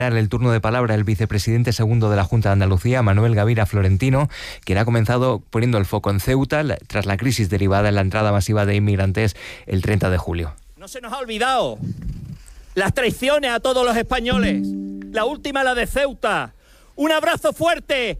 El turno de palabra el vicepresidente segundo de la Junta de Andalucía, Manuel Gavira Florentino, quien ha comenzado poniendo el foco en Ceuta tras la crisis derivada en la entrada masiva de inmigrantes el 30 de julio. No se nos ha olvidado las traiciones a todos los españoles. La última, la de Ceuta. Un abrazo fuerte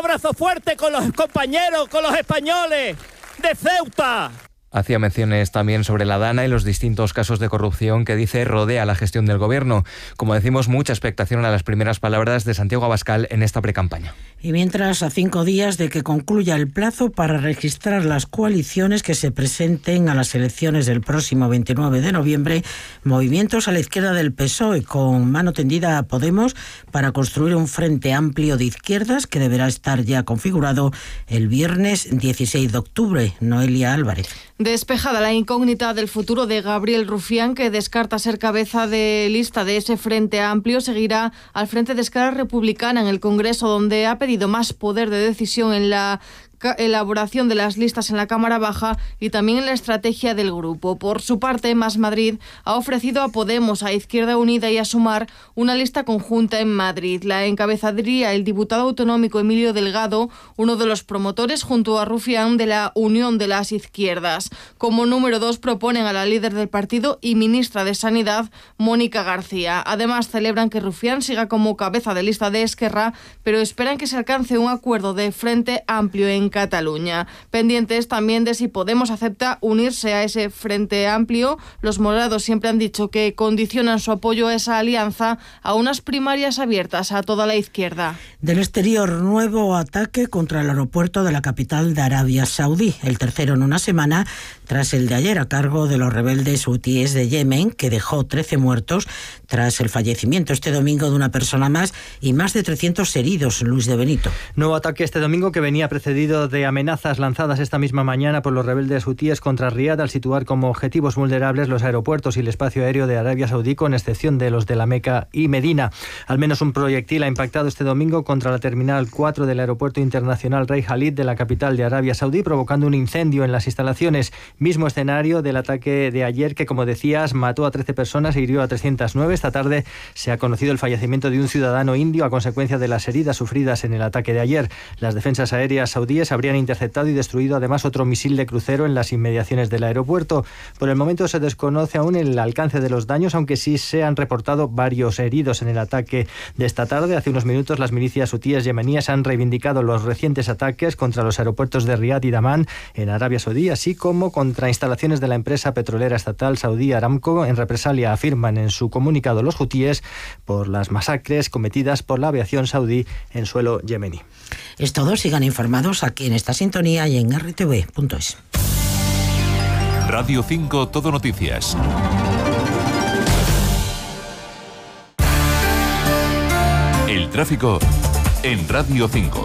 con los compañeros, con los españoles de Ceuta. Hacía menciones también sobre la Dana y los distintos casos de corrupción que dice rodea la gestión del gobierno. Como decimos, mucha expectación a las primeras palabras de Santiago Abascal en esta precampaña. Y mientras, a 5 días de que concluya el plazo para registrar las coaliciones que se presenten a las elecciones del próximo 29 de noviembre, movimientos a la izquierda del PSOE con mano tendida a Podemos para construir un frente amplio de izquierdas que deberá estar ya configurado el viernes 16 de octubre. Noelia Álvarez. Despejada la incógnita del futuro de Gabriel Rufián, que descarta ser cabeza de lista de ese Frente Amplio, seguirá al frente de Esquerra Republicana en el Congreso, donde ha pedido más poder de decisión en la elaboración de las listas en la Cámara Baja y también en la estrategia del grupo. Por su parte, Más Madrid ha ofrecido a Podemos, a Izquierda Unida y a Sumar una lista conjunta en Madrid. La encabezaría el diputado autonómico Emilio Delgado, uno de los promotores junto a Rufián de la Unión de las Izquierdas. Como número 2 proponen a la líder del partido y ministra de Sanidad, Mónica García. Además, celebran que Rufián siga como cabeza de lista de Esquerra, pero esperan que se alcance un acuerdo de Frente Amplio en Cataluña. Pendientes también de si Podemos acepta unirse a ese Frente Amplio. Los morados siempre han dicho que condicionan su apoyo a esa alianza a unas primarias abiertas a toda la izquierda. Del exterior, nuevo ataque contra el aeropuerto de la capital de Arabia Saudí, el tercero en una semana, tras el de ayer a cargo de los rebeldes hutíes de Yemen, que dejó 13 muertos tras el fallecimiento este domingo de una persona más y más de 300 heridos. Luis de Benito. Nuevo ataque este domingo que venía precedido de amenazas lanzadas esta misma mañana por los rebeldes hutíes contra Riad al situar como objetivos vulnerables los aeropuertos y el espacio aéreo de Arabia Saudí, con excepción de los de la Meca y Medina. Al menos un proyectil ha impactado este domingo contra la Terminal 4 del Aeropuerto Internacional Rey Khalid de la capital de Arabia Saudí, provocando un incendio en las instalaciones. Mismo escenario del ataque de ayer que, como decías, mató a 13 personas e hirió a 309. Esta tarde se ha conocido el fallecimiento de un ciudadano indio a consecuencia de las heridas sufridas en el ataque de ayer. Las defensas aéreas saudíes habrían interceptado y destruido además otro misil de crucero en las inmediaciones del aeropuerto. Por el momento se desconoce aún el alcance de los daños, aunque sí se han reportado varios heridos en el ataque de esta tarde. Hace unos minutos las milicias hutíes yemeníes han reivindicado los recientes ataques contra los aeropuertos de Riad y Damán en Arabia Saudí, así como contra instalaciones de la empresa petrolera estatal saudí Aramco. En represalia, afirman en su comunicado los hutíes, por las masacres cometidas por la aviación saudí en suelo yemení. Es todo. Sigan informados aquí en esta sintonía y en rtv.es. Radio 5 Todo Noticias. El tráfico en Radio 5.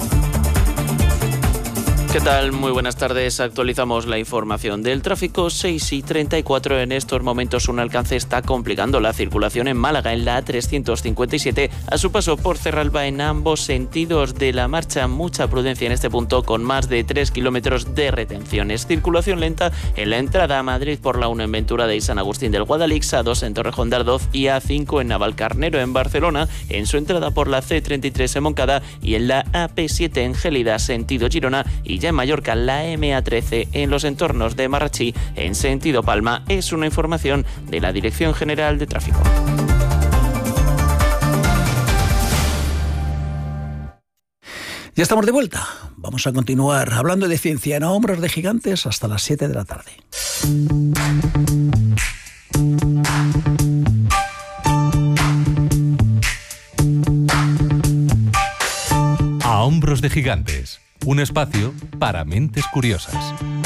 ¿Qué tal? Muy buenas tardes. Actualizamos la información del tráfico. 6:34 en estos momentos. Un alcance está complicando la circulación en Málaga, en la A357, a su paso por Cerralba en ambos sentidos de la marcha. Mucha prudencia en este punto, con más de 3 kilómetros de retenciones. Circulación lenta en la entrada a Madrid por la 1 en Ventura de San Agustín del Guadalix, A2 en Torrejón de Ardoz y A5 en Navalcarnero en Barcelona, en su entrada por la C33 en Moncada y en la AP7 en Gélida, sentido Girona, y en Mallorca la MA13 en los entornos de Marrachí en sentido Palma. Es una información de la Dirección General de Tráfico. Ya estamos de vuelta. Vamos a continuar hablando de ciencia en A Hombros de Gigantes hasta las 7 de la tarde. A Hombros de Gigantes. Un espacio para mentes curiosas.